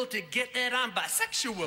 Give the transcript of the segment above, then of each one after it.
unusual to get that I'm bisexual.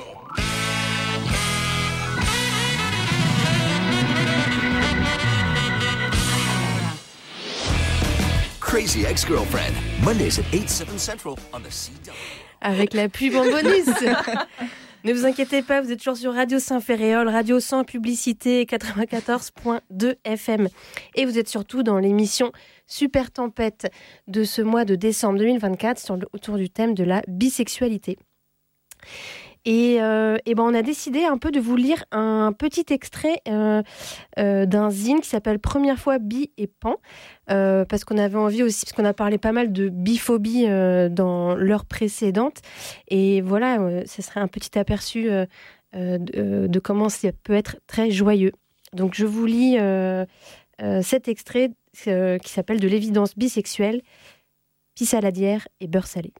Crazy Ex-Girlfriend, Mondays at 8, 7 Central on the CW. Avec la pub en bonus. Ne vous inquiétez pas, vous êtes toujours sur Radio Saint-Ferréol, radio sans publicité, 94.2 FM. Et vous êtes surtout dans l'émission Super Tempête de ce mois de décembre 2024 autour du thème de la bisexualité. Et on a décidé un peu de vous lire un petit extrait d'un zine qui s'appelle Première fois bi et pan, parce qu'on avait envie aussi, parce qu'on a parlé pas mal de biphobie dans l'heure précédente, et voilà, ce serait un petit aperçu de comment ça peut être très joyeux. Donc je vous lis cet extrait qui s'appelle De l'évidence bisexuelle, pis saladière et beurre salé.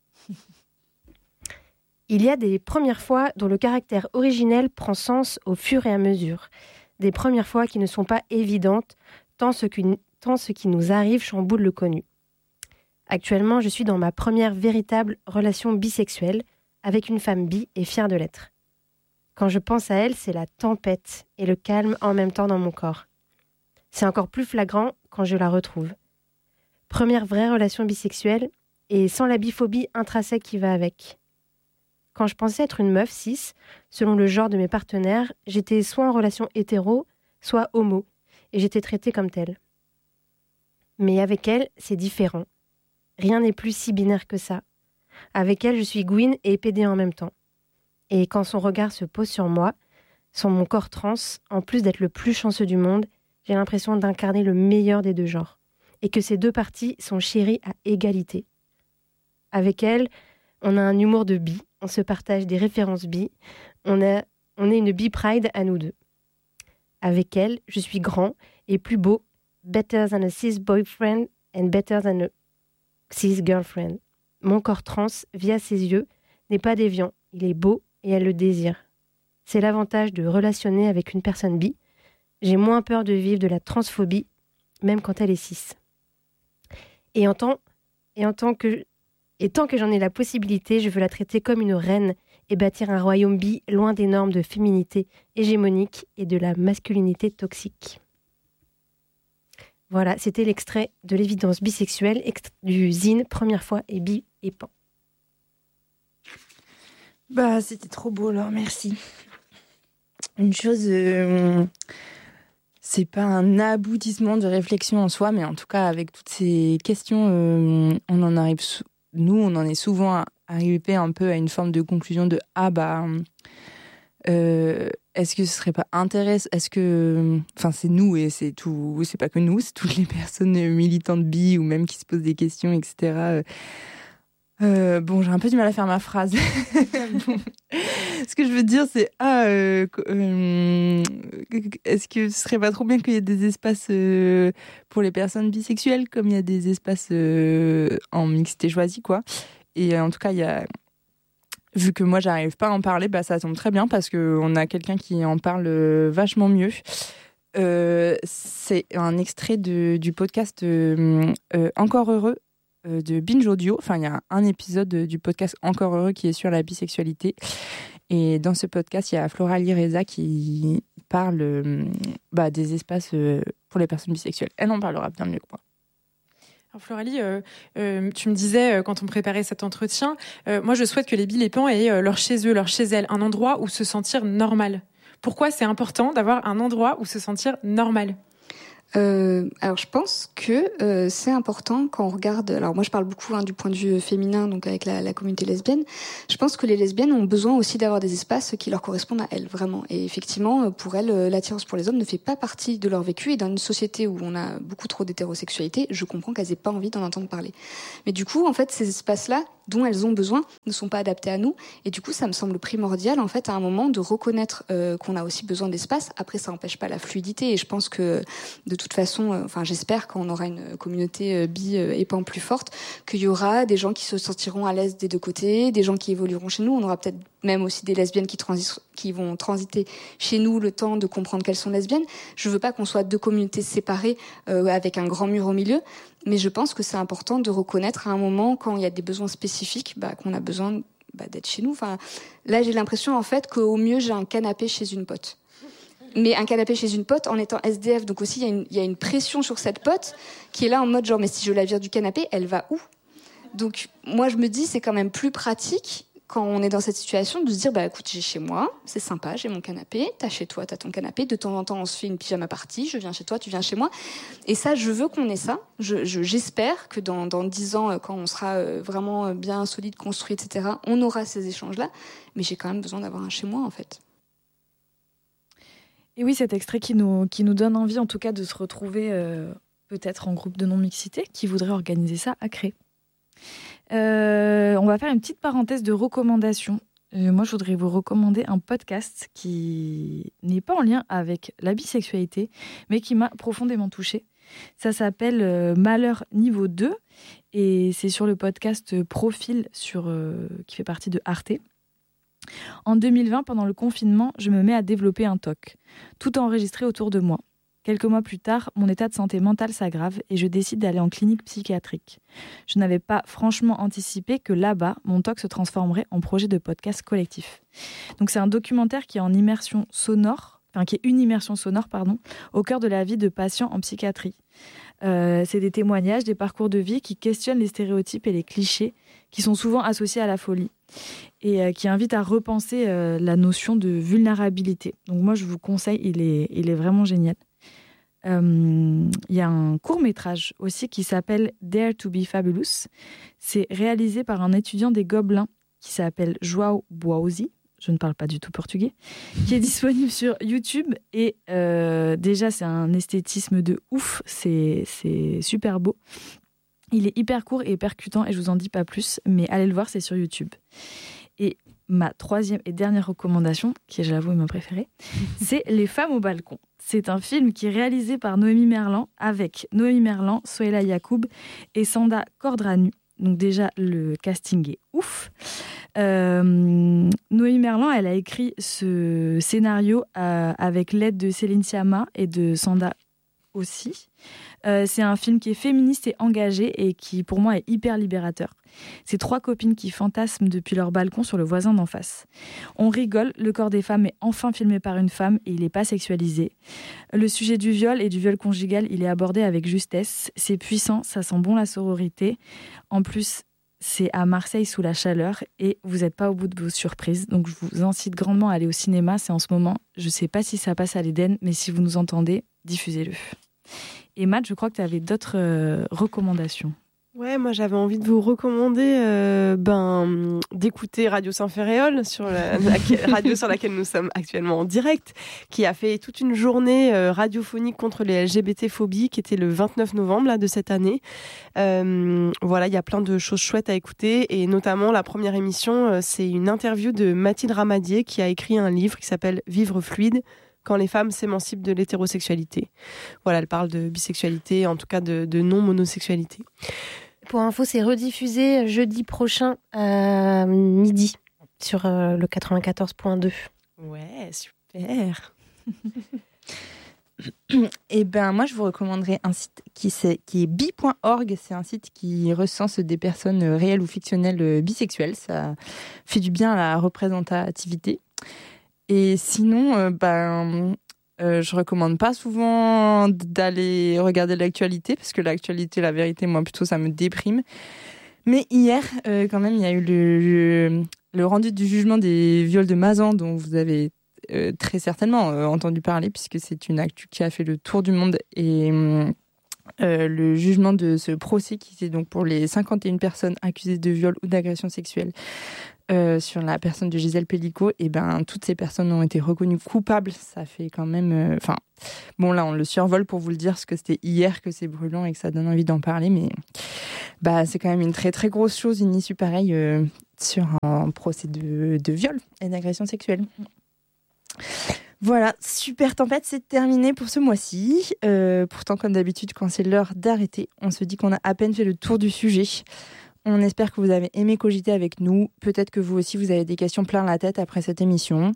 Il y a des premières fois dont le caractère originel prend sens au fur et à mesure. Des premières fois qui ne sont pas évidentes, tant ce qui nous arrive chamboule le connu. Actuellement, je suis dans ma première véritable relation bisexuelle avec une femme bi et fière de l'être. Quand je pense à elle, c'est la tempête et le calme en même temps dans mon corps. C'est encore plus flagrant quand je la retrouve. Première vraie relation bisexuelle et sans la biphobie intrinsèque qui va avec. Quand je pensais être une meuf cis, selon le genre de mes partenaires, j'étais soit en relation hétéro, soit homo, et j'étais traitée comme telle. Mais avec elle, c'est différent. Rien n'est plus si binaire que ça. Avec elle, je suis Gwyn et PD en même temps. Et quand son regard se pose sur moi, sur mon corps trans, en plus d'être le plus chanceux du monde, j'ai l'impression d'incarner le meilleur des deux genres. Et que ces deux parties sont chéries à égalité. Avec elle, on a un humour de bi, on se partage des références bi, on est une bi-pride à nous deux. Avec elle, je suis grand et plus beau, better than a cis boyfriend and better than a cis girlfriend. Mon corps trans, via ses yeux, n'est pas déviant, il est beau et elle le désire. C'est l'avantage de relationner avec une personne bi. J'ai moins peur de vivre de la transphobie, même quand elle est cis. Et tant que j'en ai la possibilité, je veux la traiter comme une reine et bâtir un royaume bi loin des normes de féminité hégémonique et de la masculinité toxique. Voilà, c'était l'extrait de l'évidence bisexuelle du zine Première fois et bi et pan. Bah, c'était trop beau, alors merci. Une chose, c'est pas un aboutissement de réflexion en soi, mais en tout cas, avec toutes ces questions, on en arrive... Nous, on en est souvent arrivé un peu à une forme de conclusion de est-ce que ce serait pas intéressant, est-ce que, enfin, c'est nous et c'est tout, c'est pas que nous, c'est toutes les personnes militantes bi ou même qui se posent des questions, etc. Bon, j'ai un peu du mal à faire ma phrase. Bon. Ce que je veux dire, c'est est-ce que ce serait pas trop bien qu'il y ait des espaces pour les personnes bisexuelles, comme il y a des espaces en mixité choisie, quoi. Et en tout cas, vu que moi j'arrive pas à en parler, bah ça tombe très bien parce que on a quelqu'un qui en parle vachement mieux. C'est un extrait du podcast Encore heureux de Binge Audio. Enfin, il y a un épisode du podcast Encore heureux qui est sur la bisexualité. Et dans ce podcast, il y a Floralie Reza qui parle des espaces pour les personnes bisexuelles. Elle en parlera bien mieux que moi. Alors Floralie, tu me disais quand on préparait cet entretien, moi je souhaite que les bi, les pans aient leur chez eux, leur chez elles, un endroit où se sentir normal. Pourquoi c'est important d'avoir un endroit où se sentir normal ? Alors je pense que c'est important quand on regarde. Alors moi je parle beaucoup du point de vue féminin, donc avec la communauté lesbienne. Je pense que les lesbiennes ont besoin aussi d'avoir des espaces qui leur correspondent à elles vraiment. Et effectivement, pour elles, l'attirance pour les hommes ne fait pas partie de leur vécu. Et dans une société où on a beaucoup trop d'hétérosexualité, je comprends qu'elles aient pas envie d'en entendre parler. Mais du coup, en fait, ces espaces-là dont elles ont besoin ne sont pas adaptés à nous. Et du coup, ça me semble primordial, en fait, à un moment, de reconnaître qu'on a aussi besoin d'espace. Après, ça n'empêche pas la fluidité. Et je pense que, de toute façon, j'espère qu'on aura une communauté bi et pan plus forte, qu'il y aura des gens qui se sentiront à l'aise des deux côtés, des gens qui évolueront chez nous. On aura peut-être même aussi des lesbiennes qui vont transiter chez nous le temps de comprendre qu'elles sont lesbiennes. Je veux pas qu'on soit deux communautés séparées avec un grand mur au milieu. Mais je pense que c'est important de reconnaître à un moment, quand il y a des besoins spécifiques, qu'on a besoin d'être chez nous. Enfin, là, j'ai l'impression en fait qu'au mieux, j'ai un canapé chez une pote. Mais un canapé chez une pote en étant SDF, donc aussi il y a une pression sur cette pote qui est là en mode genre mais si je la vire du canapé, elle va où ? Donc moi je me dis c'est quand même plus pratique quand on est dans cette situation de se dire écoute j'ai chez moi, c'est sympa, j'ai mon canapé, t'as chez toi, t'as ton canapé, de temps en temps on se fait une pyjama party, je viens chez toi, tu viens chez moi. Et ça je veux qu'on ait ça, j'espère que dans 10 ans quand on sera vraiment bien solide, construit, etc. on aura ces échanges-là, mais j'ai quand même besoin d'avoir un chez moi en fait. Et oui, cet extrait qui nous donne envie, en tout cas, de se retrouver peut-être en groupe de non-mixité, qui voudrait organiser ça à Cré. On va faire une petite parenthèse de recommandations. Moi, je voudrais vous recommander un podcast qui n'est pas en lien avec la bisexualité, mais qui m'a profondément touchée. Ça s'appelle Malheur niveau 2, et c'est sur le podcast Profil, qui fait partie de Arte. En 2020, pendant le confinement, je me mets à développer un TOC, tout enregistré autour de moi. Quelques mois plus tard, mon état de santé mentale s'aggrave et je décide d'aller en clinique psychiatrique. Je n'avais pas franchement anticipé que là-bas, mon TOC se transformerait en projet de podcast collectif. Donc c'est un documentaire qui est une immersion sonore, au cœur de la vie de patients en psychiatrie. C'est des témoignages, des parcours de vie qui questionnent les stéréotypes et les clichés qui sont souvent associés à la folie et qui invitent à repenser la notion de vulnérabilité. Donc moi, je vous conseille, il est vraiment génial. Il y a un court-métrage aussi qui s'appelle Dare to be Fabulous. C'est réalisé par un étudiant des Gobelins qui s'appelle João Boauzi. Je ne parle pas du tout portugais, qui est disponible sur YouTube. Et déjà, c'est un esthétisme de ouf. C'est super beau. Il est hyper court et percutant et je vous en dis pas plus. Mais allez le voir, c'est sur YouTube. Et ma troisième et dernière recommandation, qui est, je l'avoue, ma préférée, c'est Les femmes au balcon. C'est un film qui est réalisé par Noémie Merlan, avec Noémie Merlan, Sohaila Yacoub et Sanda Cordranu. Donc déjà, le casting est ouf. Noémie Merlan, elle a écrit ce scénario avec l'aide de Céline Sciamma et de Sanda aussi. C'est un film qui est féministe et engagé et qui, pour moi, est hyper libérateur. C'est 3 copines qui fantasment depuis leur balcon sur le voisin d'en face. On rigole, le corps des femmes est enfin filmé par une femme et il n'est pas sexualisé. Le sujet du viol et du viol conjugal, il est abordé avec justesse. C'est puissant, ça sent bon la sororité. En plus, c'est à Marseille sous la chaleur et vous n'êtes pas au bout de vos surprises. Donc je vous incite grandement à aller au cinéma. C'est en ce moment, je ne sais pas si ça passe à l'Éden, mais si vous nous entendez, diffusez-le. Et Matt, je crois que tu avais d'autres recommandations. Ouais, moi j'avais envie de vous recommander d'écouter Radio Saint-Ferréol, sur la radio sur laquelle nous sommes actuellement en direct, qui a fait toute une journée radiophonique contre les LGBT-phobies, qui était le 29 novembre là, de cette année. Voilà, il y a plein de choses chouettes à écouter, et notamment la première émission, c'est une interview de Mathilde Ramadier, qui a écrit un livre qui s'appelle Vivre fluide, quand les femmes s'émancipent de l'hétérosexualité. Voilà, elle parle de bisexualité, en tout cas de non-monosexualité. Pour info, c'est rediffusé jeudi prochain à midi sur le 94.2. Ouais, super. Et moi je vous recommanderais un site qui est bi.org. C'est un site qui recense des personnes réelles ou fictionnelles bisexuelles. Ça fait du bien à la représentativité. Et sinon, je recommande pas souvent d'aller regarder l'actualité, parce que l'actualité, la vérité, moi plutôt, ça me déprime. Mais hier, quand même, il y a eu le rendu du jugement des viols de Mazan, dont vous avez très certainement entendu parler, puisque c'est une actu qui a fait le tour du monde. Et le jugement de ce procès, qui était donc pour les 51 personnes accusées de viol ou d'agression sexuelle, sur la personne de Gisèle Pellicot, et toutes ces personnes ont été reconnues coupables. Ça fait quand même... bon, là, on le survole pour vous le dire, parce que c'était hier que c'est brûlant et que ça donne envie d'en parler, mais c'est quand même une très très grosse chose, une issue pareille sur un procès de viol et d'agression sexuelle. Voilà, Super Tempête, c'est terminé pour ce mois-ci. Pourtant, comme d'habitude, quand c'est l'heure d'arrêter, on se dit qu'on a à peine fait le tour du sujet. On espère que vous avez aimé cogiter avec nous. Peut-être que vous aussi, vous avez des questions plein la tête après cette émission.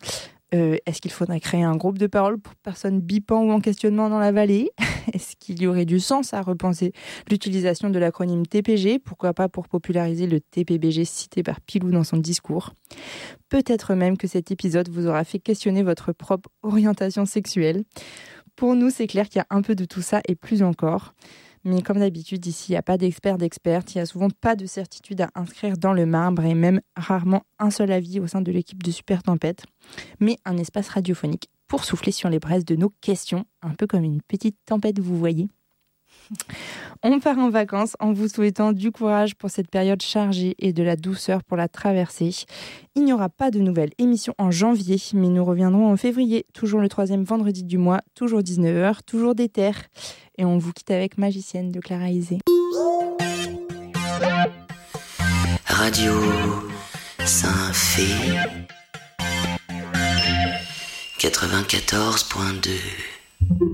Est-ce qu'il faudrait créer un groupe de parole pour personnes bipant ou en questionnement dans la vallée? Est-ce qu'il y aurait du sens à repenser l'utilisation de l'acronyme TPG? Pourquoi pas pour populariser le TPBG cité par Pilou dans son discours? Peut-être même que cet épisode vous aura fait questionner votre propre orientation sexuelle. Pour nous, c'est clair qu'il y a un peu de tout ça et plus encore. Mais comme d'habitude, ici, il n'y a pas d'expertes, il n'y a souvent pas de certitude à inscrire dans le marbre et même rarement un seul avis au sein de l'équipe de Super Tempête. Mais un espace radiophonique pour souffler sur les braises de nos questions, un peu comme une petite tempête, vous voyez. On part en vacances en vous souhaitant du courage pour cette période chargée et de la douceur pour la traversée. Il n'y aura pas de nouvelle émission en janvier, mais nous reviendrons en février, toujours le 3e vendredi du mois, toujours 19h, toujours d'éther. Et on vous quitte avec Magicienne de Clara Isé. Radio Saint-Fé 94.2